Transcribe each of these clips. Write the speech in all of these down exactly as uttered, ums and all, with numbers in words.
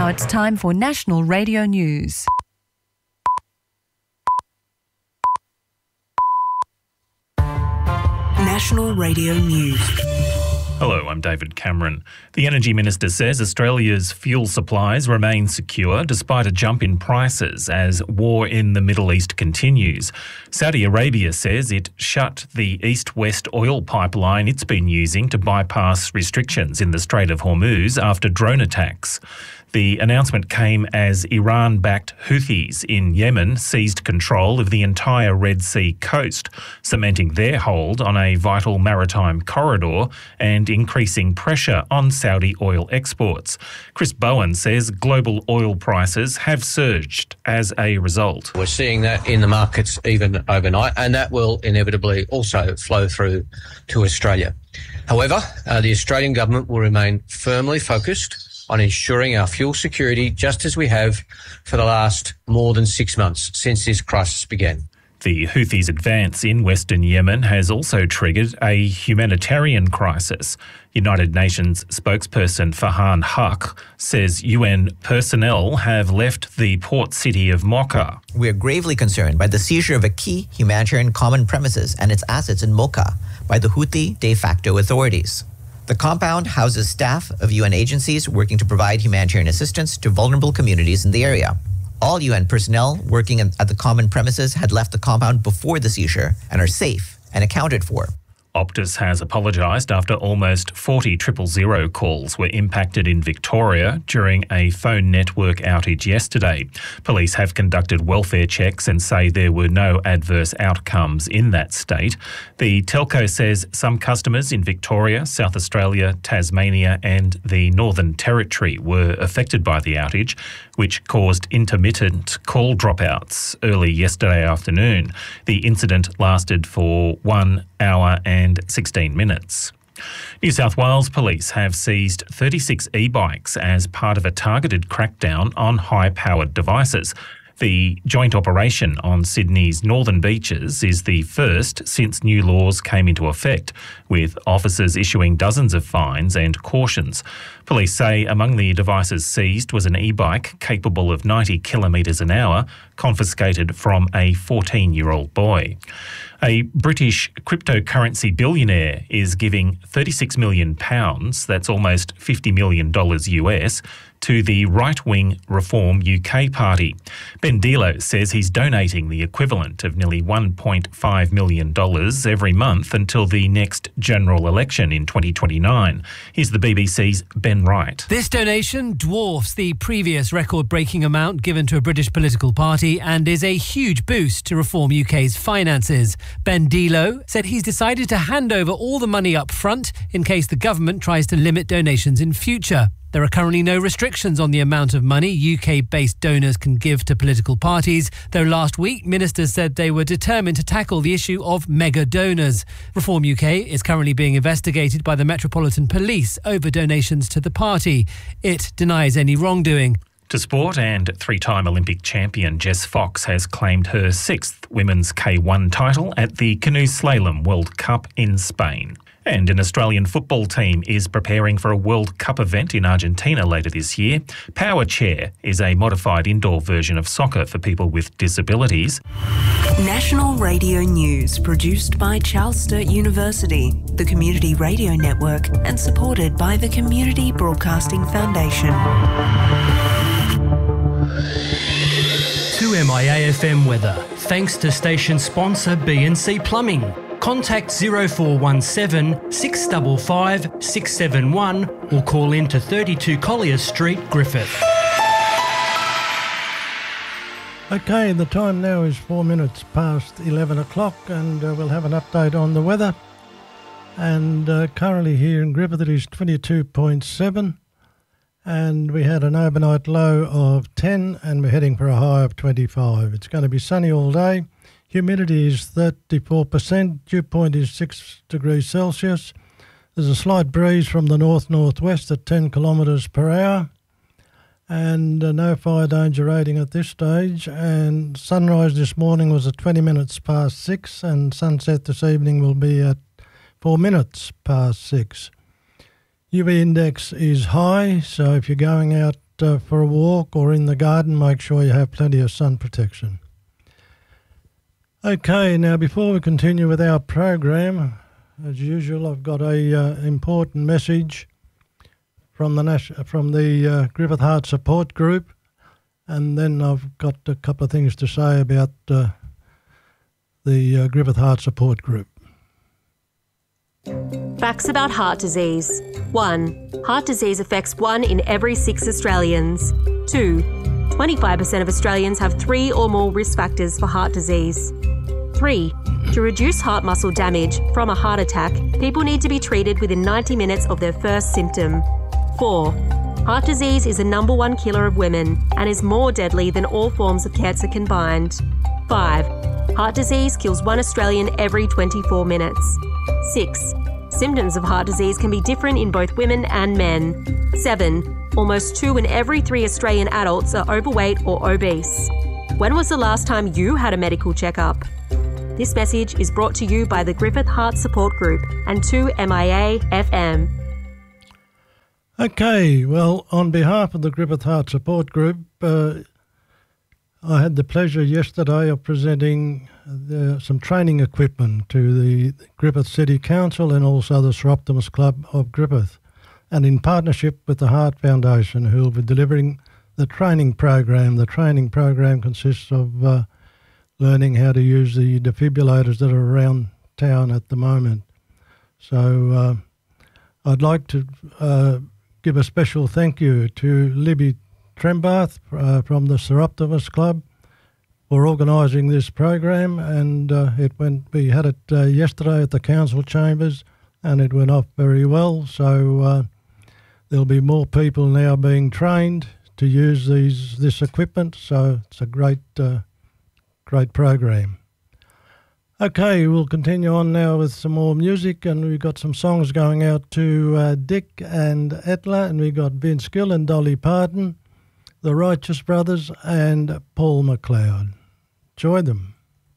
it's time for National Radio News. National Radio News. Hello, I'm David Cameron. The Energy Minister says Australia's fuel supplies remain secure despite a jump in prices as war in the Middle East continues. Saudi Arabia says it shut the east-west oil pipeline it's been using to bypass restrictions in the Strait of Hormuz after drone attacks. The announcement came as Iran-backed Houthis in Yemen seized control of the entire Red Sea coast, cementing their hold on a vital maritime corridor and increasing pressure on Saudi oil exports. Chris Bowen says global oil prices have surged as a result. We're seeing that in the markets even overnight, and that will inevitably also flow through to Australia. However, uh, the Australian government will remain firmly focused on ensuring our fuel security, just as we have for the last more than six months since this crisis began. The Houthis' advance in western Yemen has also triggered a humanitarian crisis. United Nations spokesperson Farhan Haq says U N personnel have left the port city of Mocha. We are gravely concerned by the seizure of a key humanitarian common premises and its assets in Mocha by the Houthi de facto authorities. The compound houses staff of U N agencies working to provide humanitarian assistance to vulnerable communities in the area. All U N personnel working at the common premises had left the compound before the seizure and are safe and accounted for. Optus has apologised after almost forty triple zero calls were impacted in Victoria during a phone network outage yesterday. Police have conducted welfare checks and say there were no adverse outcomes in that state. The telco says some customers in Victoria, South Australia, Tasmania and the Northern Territory were affected by the outage, which caused intermittent call dropouts early yesterday afternoon. The incident lasted for one hour and sixteen minutes. New South Wales Police have seized thirty-six e-bikes as part of a targeted crackdown on high-powered devices. The joint operation on Sydney's northern beaches is the first since new laws came into effect, with officers issuing dozens of fines and cautions. Police say among the devices seized was an e-bike capable of ninety kilometres an hour, confiscated from a fourteen-year-old boy. A British cryptocurrency billionaire is giving thirty-six million pounds, that's almost fifty million dollars U S, to the right-wing Reform U K party. Ben Dilo says he's donating the equivalent of nearly one point five million dollars every month until the next general election in twenty twenty-nine. Here's the B B C's Ben Wright. This donation dwarfs the previous record-breaking amount given to a British political party and is a huge boost to Reform U K's finances. Ben Dilo said he's decided to hand over all the money up front in case the government tries to limit donations in future. There are currently no restrictions on the amount of money U K-based donors can give to political parties, though last week ministers said they were determined to tackle the issue of mega donors. Reform U K is currently being investigated by the Metropolitan Police over donations to the party. It denies any wrongdoing. To sport, and three-time Olympic champion Jess Fox has claimed her sixth women's K one title at the Canoe Slalom World Cup in Spain. And an Australian football team is preparing for a World Cup event in Argentina later this year. Power Chair is a modified indoor version of soccer for people with disabilities. National Radio News, produced by Charles Sturt University, the Community Radio Network, and supported by the Community Broadcasting Foundation. two M I A F M weather, thanks to station sponsor B and C Plumbing. Contact zero four one seven, six five five, six seven one or call in to thirty-two Collier Street, Griffith. Okay, the time now is four minutes past eleven o'clock and uh, we'll have an update on the weather. And uh, currently here in Griffith it is twenty-two point seven and we had an overnight low of ten and we're heading for a high of twenty-five. It's going to be sunny all day. Humidity is thirty-four percent, dew point is six degrees Celsius. There's a slight breeze from the north-northwest at ten kilometres per hour and uh, no fire danger rating at this stage. And sunrise this morning was at twenty minutes past six and sunset this evening will be at four minutes past six. U V index is high, so if you're going out uh, for a walk or in the garden, make sure you have plenty of sun protection. Okay, now before we continue with our program, as usual, I've got a uh, important message from the Nas- from the uh, Griffith Heart Support Group, and then I've got a couple of things to say about uh, the uh, Griffith Heart Support Group. Facts about heart disease. one. Heart disease affects one in every six Australians. two. twenty-five percent of Australians have three or more risk factors for heart disease. three. To reduce heart muscle damage from a heart attack, people need to be treated within ninety minutes of their first symptom. four. Heart disease is the number one killer of women and is more deadly than all forms of cancer combined. five. Heart disease kills one Australian every twenty-four minutes. six. Symptoms of heart disease can be different in both women and men. seven. Almost two in every three Australian adults are overweight or obese. When was the last time you had a medical checkup? This message is brought to you by the Griffith Heart Support Group and two M I A F M. Okay, well, on behalf of the Griffith Heart Support Group, uh, I had the pleasure yesterday of presenting the, some training equipment to the Griffith City Council and also the Sir Optimus Club of Griffith, and in partnership with the Heart Foundation, who will be delivering the training program. The training program consists of uh, learning how to use the defibrillators that are around town at the moment. So uh, I'd like to uh, give a special thank you to Libby Trembath uh, from the Sir Optimus Club for organising this program, and uh, it went. We had it uh, yesterday at the council chambers, and it went off very well. So uh, there'll be more people now being trained to use these this equipment. So it's a great, uh, great program. Okay, we'll continue on now with some more music, and we've got some songs going out to uh, Dick and Etla, and we've got Vince Gill and Dolly Parton, the Righteous Brothers, and Paul McLeod. Enjoy them.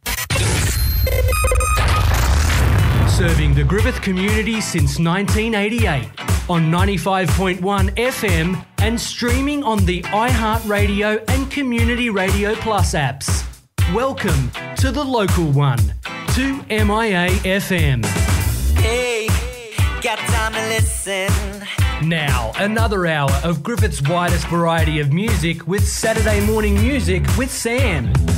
Serving the Griffith community since nineteen eighty-eight on ninety-five point one F M and streaming on the iHeartRadio and Community Radio Plus apps. Welcome to the local one, two M I A F M. Hey, got time to listen. Now, another hour of Griffith's widest variety of music with Saturday Morning Music with Sam.